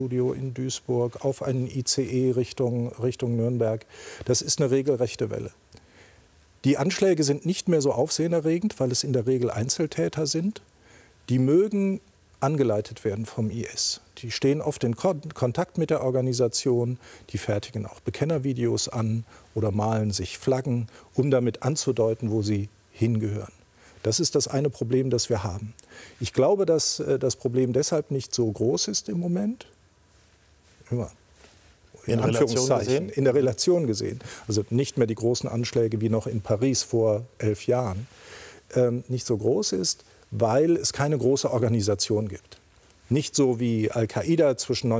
Studio in Duisburg, auf einen ICE Richtung Nürnberg. Das ist eine regelrechte Welle. Die Anschläge sind nicht mehr so aufsehenerregend, weil es in der Regel Einzeltäter sind. Die mögen angeleitet werden vom IS. Die stehen oft in Kontakt mit der Organisation, die fertigen auch Bekennervideos an oder malen sich Flaggen, um damit anzudeuten, wo sie hingehören. Das ist das eine Problem, das wir haben. Ich glaube, dass das Problem deshalb nicht so groß ist im Moment. In Anführungszeichen, in der Relation gesehen. Also nicht mehr die großen Anschläge wie noch in Paris vor 11 Jahren. Nicht so groß ist, weil es keine große Organisation gibt. Nicht so wie Al-Qaida zwischen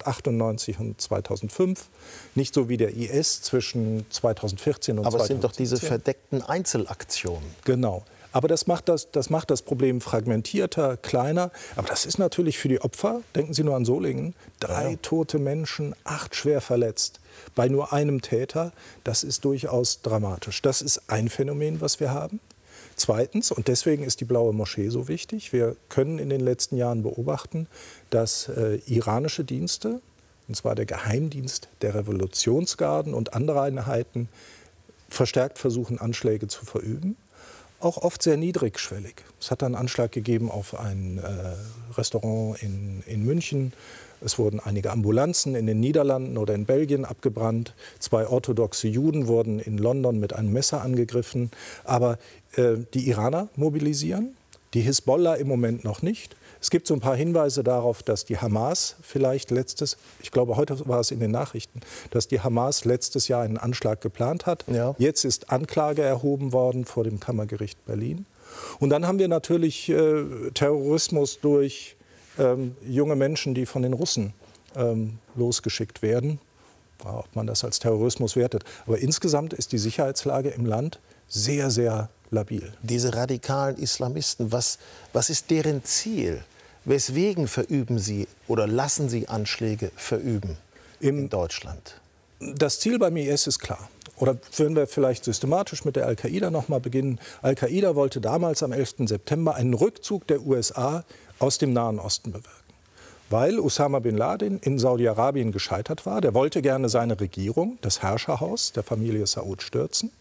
1998 und 2005, nicht so wie der IS zwischen 2014 und 2017. Aber es sind doch diese verdeckten Einzelaktionen. Genau. Aber das macht das Problem fragmentierter, kleiner. Aber das ist natürlich für die Opfer, denken Sie nur an Solingen, 3 tote Menschen, 8 schwer verletzt. Bei nur einem Täter, das ist durchaus dramatisch. Das ist ein Phänomen, was wir haben. Zweitens, und deswegen ist die Blaue Moschee so wichtig, wir können in den letzten Jahren beobachten, dass iranische Dienste, und zwar der Geheimdienst der Revolutionsgarden und andere Einheiten, verstärkt versuchen, Anschläge zu verüben. Auch oft sehr niedrigschwellig. Es hat einen Anschlag gegeben auf ein Restaurant in München. Es wurden einige Ambulanzen in den Niederlanden oder in Belgien abgebrannt. 2 orthodoxe Juden wurden in London mit einem Messer angegriffen. Aber die Iraner mobilisieren, die Hisbollah im Moment noch nicht. Es gibt so ein paar Hinweise darauf, dass die Hamas vielleicht ich glaube, heute war es in den Nachrichten, dass die Hamas letztes Jahr einen Anschlag geplant hat. Ja. Jetzt ist Anklage erhoben worden vor dem Kammergericht Berlin. Und dann haben wir natürlich Terrorismus durch junge Menschen, die von den Russen losgeschickt werden. Ob man das als Terrorismus wertet. Aber insgesamt ist die Sicherheitslage im Land sehr, sehr labil. Diese radikalen Islamisten, was ist deren Ziel? Weswegen verüben sie oder lassen sie Anschläge verüben in Deutschland? Das Ziel beim IS ist klar. Oder wenn wir vielleicht systematisch mit der Al-Qaida noch mal beginnen. Al-Qaida wollte damals am 11. September einen Rückzug der USA aus dem Nahen Osten bewirken. Weil Osama bin Laden in Saudi-Arabien gescheitert war. Der wollte gerne seine Regierung, das Herrscherhaus der Familie Saud, stürzen.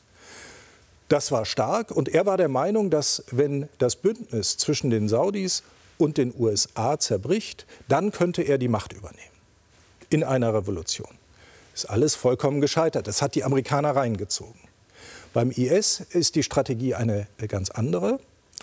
Das war stark und er war der Meinung, dass wenn das Bündnis zwischen den Saudis und den USA zerbricht, dann könnte er die Macht übernehmen in einer Revolution. Ist alles vollkommen gescheitert. Das hat die Amerikaner reingezogen. Beim IS ist die Strategie eine ganz andere.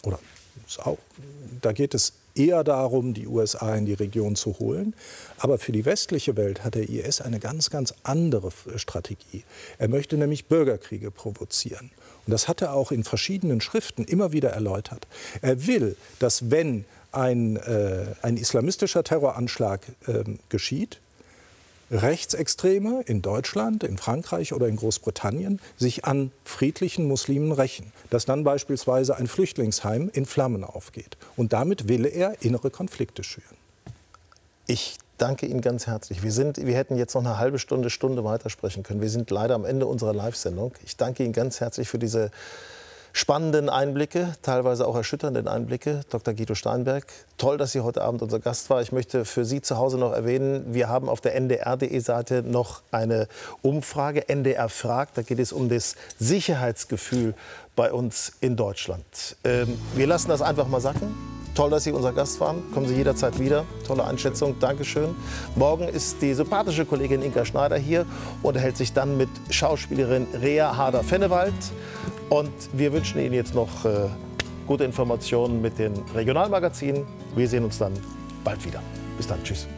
Da geht es eher darum, die USA in die Region zu holen. Aber für die westliche Welt hat der IS eine ganz, ganz andere Strategie. Er möchte nämlich Bürgerkriege provozieren. Und das hat er auch in verschiedenen Schriften immer wieder erläutert. Er will, dass wenn ein islamistischer Terroranschlag geschieht, Rechtsextreme in Deutschland, in Frankreich oder in Großbritannien sich an friedlichen Muslimen rächen. Dass dann beispielsweise ein Flüchtlingsheim in Flammen aufgeht. Und damit will er innere Konflikte schüren. Ich danke Ihnen ganz herzlich. Wir hätten jetzt noch eine halbe Stunde weitersprechen können. Wir sind leider am Ende unserer Live-Sendung. Ich danke Ihnen ganz herzlich für diese spannenden Einblicke, teilweise auch erschütternden Einblicke. Dr. Guido Steinberg, toll, dass Sie heute Abend unser Gast war. Ich möchte für Sie zu Hause noch erwähnen, wir haben auf der ndr.de-Seite noch eine Umfrage, NDR fragt. Da geht es um das Sicherheitsgefühl bei uns in Deutschland. Wir lassen das einfach mal sacken. Toll, dass Sie unser Gast waren. Kommen Sie jederzeit wieder. Tolle Einschätzung. Dankeschön. Morgen ist die sympathische Kollegin Inka Schneider hier und unterhält sich dann mit Schauspielerin Rea Harder-Fennewald. Und wir wünschen Ihnen jetzt noch gute Informationen mit den Regionalmagazinen. Wir sehen uns dann bald wieder. Bis dann. Tschüss.